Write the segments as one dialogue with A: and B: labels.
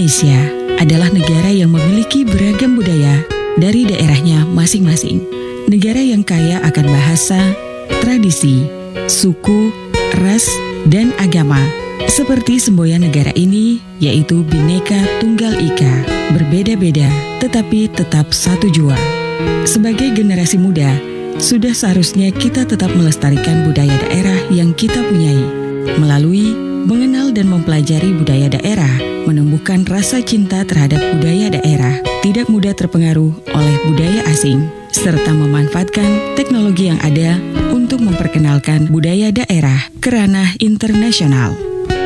A: Indonesia adalah negara yang memiliki beragam budaya dari daerahnya masing-masing. Negara yang kaya akan bahasa, tradisi, suku, ras, dan agama. Seperti semboyan negara ini, yaitu Bhinneka Tunggal Ika, berbeda-beda tetapi tetap satu jua. Sebagai generasi muda, sudah seharusnya kita tetap melestarikan budaya daerah yang kita punyai. Melalui mengenal dan mempelajari budaya daerah, menumbuhkan rasa cinta terhadap budaya daerah, tidak mudah terpengaruh oleh budaya asing, serta memanfaatkan teknologi yang ada untuk memperkenalkan budaya daerah ke ranah internasional.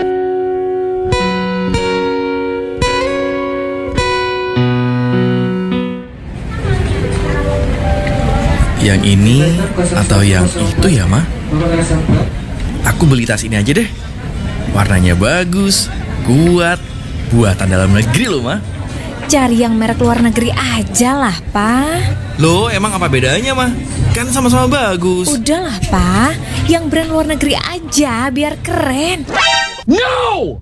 B: Yang ini atau yang itu ya, Ma? Aku beli tas ini aja deh. Warnanya bagus, kuat, buatan dalam negeri loh, Ma.
C: Cari yang merek luar negeri aja lah, Pa.
B: Loh, emang apa bedanya, Ma? Kan sama-sama bagus.
C: Udahlah, Pa. Yang brand luar negeri aja, biar keren.
D: No!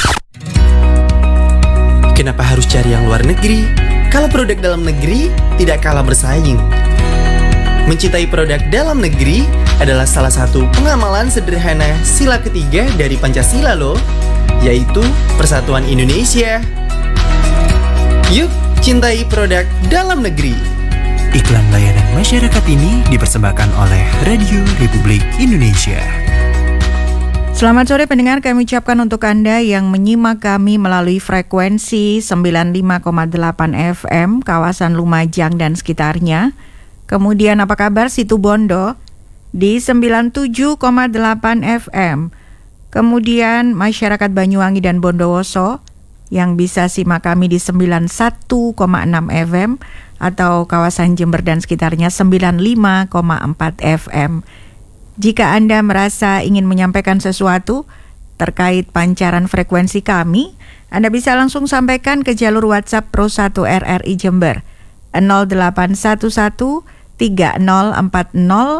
D: Kenapa harus cari yang luar negeri? Kalau produk dalam negeri tidak kalah bersaing. Mencintai produk dalam negeri adalah salah satu pengamalan sederhana sila ketiga dari Pancasila loh, yaitu Persatuan Indonesia. Yuk, cintai produk dalam negeri.
E: Iklan layanan masyarakat ini dipersembahkan oleh Radio Republik Indonesia.
F: Selamat sore pendengar, kami ucapkan untuk Anda yang menyimak kami melalui frekuensi 95,8 FM kawasan Lumajang dan sekitarnya. Kemudian apa kabar Situ Bondo di 97,8 FM. Kemudian masyarakat Banyuwangi dan Bondowoso yang bisa simak kami di 91,6 FM atau kawasan Jember dan sekitarnya 95,4 FM. Jika Anda merasa ingin menyampaikan sesuatu terkait pancaran frekuensi kami, Anda bisa langsung sampaikan ke jalur WhatsApp Pro 1 RRI Jember 0811 3040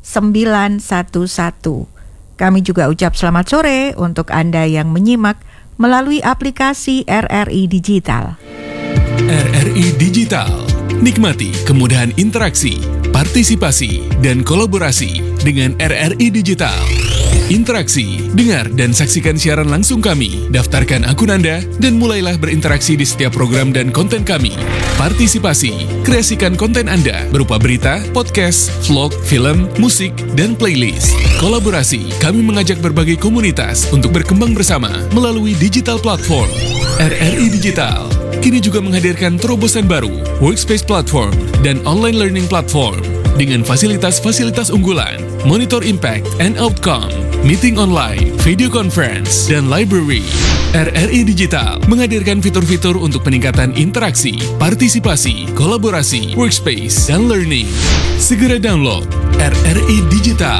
F: 911. Kami juga ucap selamat sore untuk Anda yang menyimak melalui aplikasi RRI Digital.
G: RRI Digital. Nikmati kemudahan interaksi, partisipasi, dan kolaborasi dengan RRI Digital. Interaksi, dengar dan saksikan siaran langsung kami, daftarkan akun Anda, dan mulailah berinteraksi di setiap program dan konten kami. Partisipasi, kreasikan konten Anda berupa berita, podcast, vlog, film, musik, dan playlist. Kolaborasi, kami mengajak berbagai komunitas untuk berkembang bersama melalui digital platform. RRI Digital kini juga menghadirkan terobosan baru, workspace platform, dan online learning platform dengan fasilitas-fasilitas unggulan, monitor impact and outcome, meeting online, video conference, dan library. RRI Digital menghadirkan fitur-fitur untuk peningkatan interaksi, partisipasi, kolaborasi, workspace, dan learning. Segera download RRI Digital.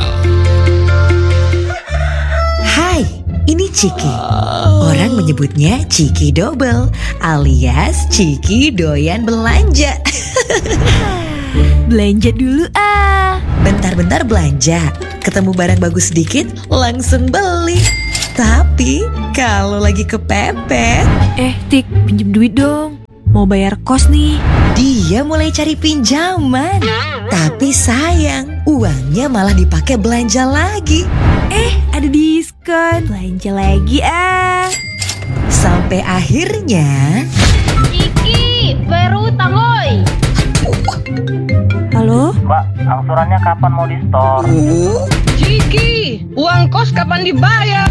H: Hai, ini Ciki. Orang menyebutnya Ciki Double alias Ciki doyan belanja.
C: Belanja dulu ah.
H: Bentar-bentar belanja, ketemu barang bagus sedikit langsung beli. Tapi kalau lagi kepepet,
C: Tik, pinjem duit dong. Mau bayar kos nih.
H: dia mulai cari pinjaman. Tapi sayang, uangnya malah dipakai belanja lagi.
C: Ada diskon. Belanja lagi ah.
H: Sampai akhirnya
I: Ciki, bayar utang oi.
C: Halo?
J: Mbak, angsurannya kapan mau di-store?
I: Ciki, uang kos kapan dibayar?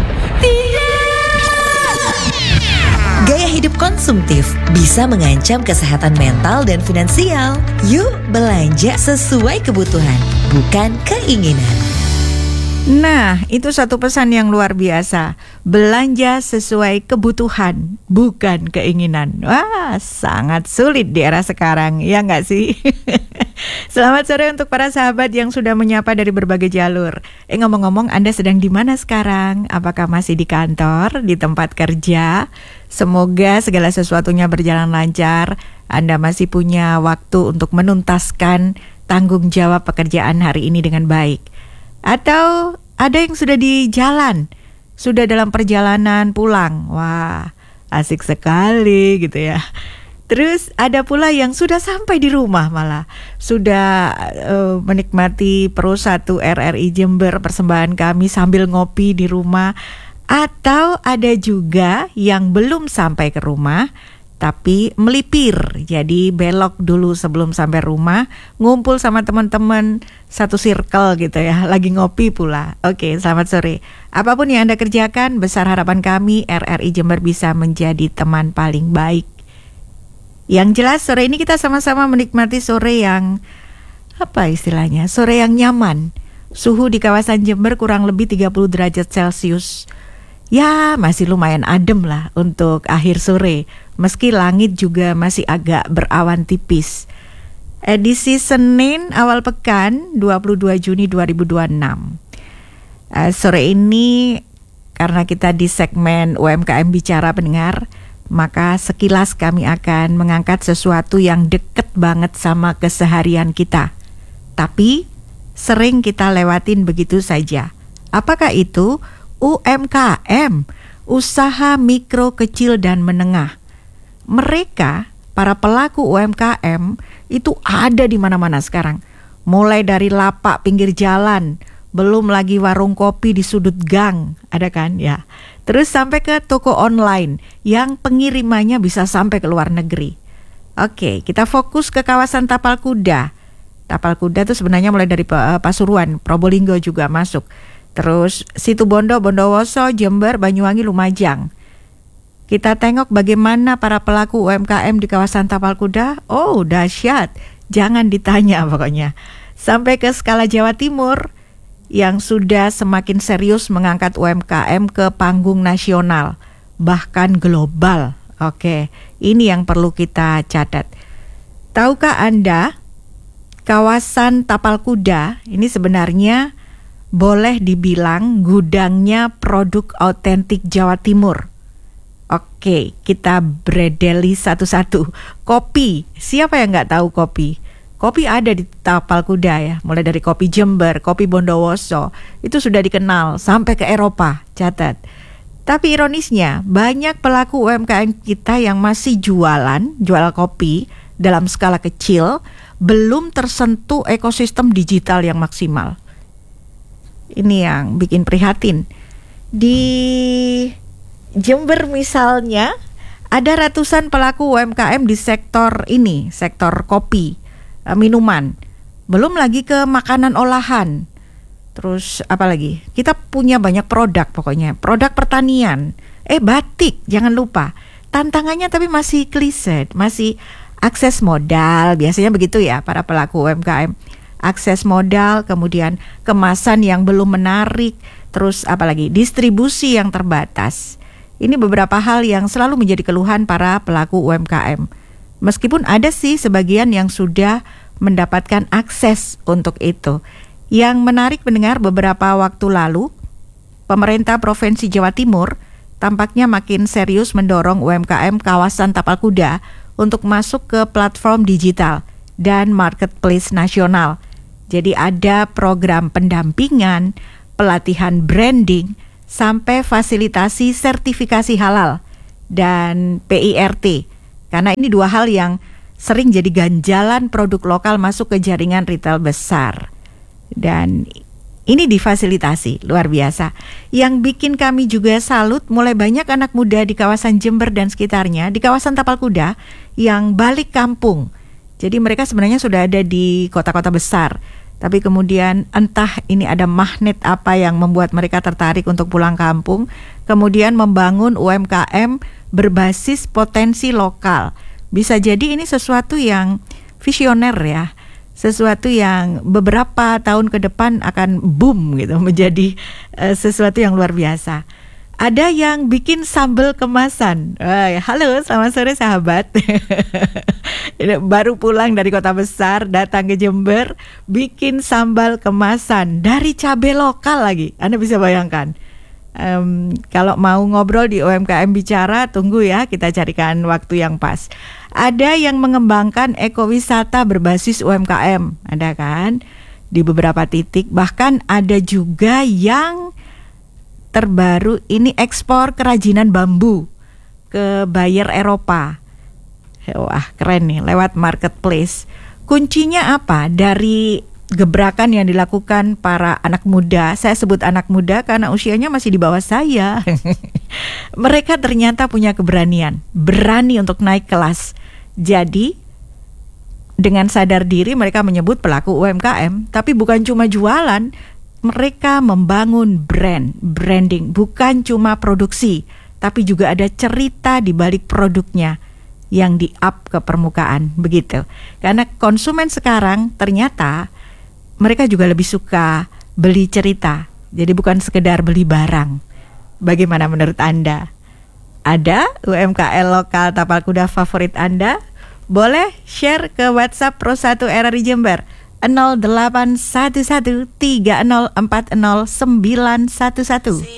H: gaya hidup konsumtif bisa mengancam kesehatan mental dan finansial. Yuk belanja sesuai kebutuhan, bukan keinginan.
F: Nah, itu satu pesan yang luar biasa. Belanja sesuai kebutuhan, bukan keinginan. Wah, sangat sulit di era sekarang, ya nggak sih? Selamat sore untuk para sahabat yang sudah menyapa dari berbagai jalur. Ngomong-ngomong, Anda sedang di mana sekarang? Apakah masih di kantor, di tempat kerja? Semoga segala sesuatunya berjalan lancar. Anda masih punya waktu untuk menuntaskan tanggung jawab pekerjaan hari ini dengan baik. Atau ada yang sudah di jalan, sudah dalam perjalanan pulang. Wah, asik sekali gitu ya. Terus ada pula yang sudah sampai di rumah malah sudah menikmati Pro 1 RRI Jember persembahan kami sambil ngopi di rumah. Atau ada juga yang belum sampai ke rumah tapi melipir, jadi belok dulu sebelum sampai rumah, ngumpul sama teman-teman satu circle gitu ya, lagi ngopi pula. Oke, selamat sore. Apapun yang Anda kerjakan, besar harapan kami RRI Jember bisa menjadi teman paling baik. Yang jelas sore ini kita sama-sama menikmati sore yang, apa istilahnya, sore yang nyaman. Suhu di kawasan Jember kurang lebih 30 derajat Celcius. Ya masih lumayan adem lah untuk akhir sore, meski langit juga masih agak berawan tipis. Edisi Senin awal pekan 22 Juni 2026. Sore ini karena kita di segmen UMKM Bicara pendengar, maka sekilas kami akan mengangkat sesuatu yang deket banget sama keseharian kita, tapi sering kita lewatin begitu saja. Apakah itu? UMKM, usaha mikro, kecil dan menengah. Mereka, para pelaku UMKM itu ada di mana-mana sekarang. Mulai dari lapak pinggir jalan, belum lagi warung kopi di sudut gang, ada kan ya. Terus sampai ke toko online yang pengirimannya bisa sampai ke luar negeri. Oke, kita fokus ke kawasan Tapal Kuda. Tapal Kuda itu sebenarnya mulai dari Pasuruan, Probolinggo juga masuk. Terus Situbondo, Bondowoso, Jember, Banyuwangi, Lumajang. Kita tengok bagaimana para pelaku UMKM di kawasan Tapal Kuda. Oh dahsyat, jangan ditanya pokoknya. Sampai ke skala Jawa Timur yang sudah semakin serius mengangkat UMKM ke panggung nasional, bahkan global. Oke, ini yang perlu kita catat. Tahukah Anda, kawasan Tapal Kuda ini sebenarnya boleh dibilang gudangnya produk autentik Jawa Timur. Oke, kita bredeli satu-satu. Kopi, siapa yang nggak tahu kopi? Kopi ada di Tapal Kuda ya, mulai dari kopi Jember, kopi Bondowoso, itu sudah dikenal sampai ke Eropa, catat. Tapi ironisnya, banyak pelaku UMKM kita yang masih jual kopi dalam skala kecil, belum tersentuh ekosistem digital yang maksimal. Ini yang bikin prihatin. Di Jember misalnya, ada ratusan pelaku UMKM di sektor ini, sektor kopi, minuman. Belum lagi ke makanan olahan. Terus apa lagi? Kita punya banyak produk pokoknya. Produk pertanian. Batik, jangan lupa. Tantangannya tapi masih klise, masih akses modal. Biasanya begitu ya para pelaku UMKM. Akses modal, kemudian kemasan yang belum menarik, terus apalagi distribusi yang terbatas. Ini beberapa hal yang selalu menjadi keluhan para pelaku UMKM. Meskipun ada sih sebagian yang sudah mendapatkan akses untuk itu. Yang menarik mendengar beberapa waktu lalu, pemerintah Provinsi Jawa Timur tampaknya makin serius mendorong UMKM kawasan Tapal Kuda untuk masuk ke platform digital dan marketplace nasional. Jadi ada program pendampingan, pelatihan branding, sampai fasilitasi sertifikasi halal dan PIRT. Karena ini dua hal yang sering jadi ganjalan produk lokal masuk ke jaringan retail besar. Dan ini difasilitasi, luar biasa. Yang bikin kami juga salut, mulai banyak anak muda di kawasan Jember dan sekitarnya, di kawasan Tapal Kuda, yang balik kampung. Jadi mereka sebenarnya sudah ada di kota-kota besar, tapi kemudian entah ini ada magnet apa yang membuat mereka tertarik untuk pulang kampung, kemudian membangun UMKM berbasis potensi lokal. Bisa jadi ini sesuatu yang visioner ya, sesuatu yang beberapa tahun ke depan akan boom gitu, menjadi sesuatu yang luar biasa. Ada yang bikin sambal kemasan. Halo, selamat sore sahabat. Baru pulang dari kota besar, datang ke Jember, bikin sambal kemasan dari cabai lokal lagi. Anda bisa bayangkan. Kalau mau ngobrol di UMKM Bicara, tunggu ya, kita carikan waktu yang pas. Ada yang mengembangkan ekowisata berbasis UMKM, ada kan? Di beberapa titik, bahkan ada juga yang terbaru ini ekspor kerajinan bambu ke buyer Eropa. Wah, keren nih, lewat marketplace. Kuncinya apa dari gebrakan yang dilakukan para anak muda? Saya sebut anak muda karena usianya masih di bawah saya. Mereka ternyata punya keberanian, berani untuk naik kelas. Jadi dengan sadar diri mereka menyebut pelaku UMKM, tapi bukan cuma jualan, mereka membangun branding, bukan cuma produksi, tapi juga ada cerita di balik produknya yang di-up ke permukaan, begitu. Karena konsumen sekarang ternyata mereka juga lebih suka beli cerita, jadi bukan sekedar beli barang. Bagaimana menurut Anda? Ada UMKM lokal tapal kuda favorit Anda? Boleh share ke WhatsApp Pro 1 RRI Jember 0811 3040 911.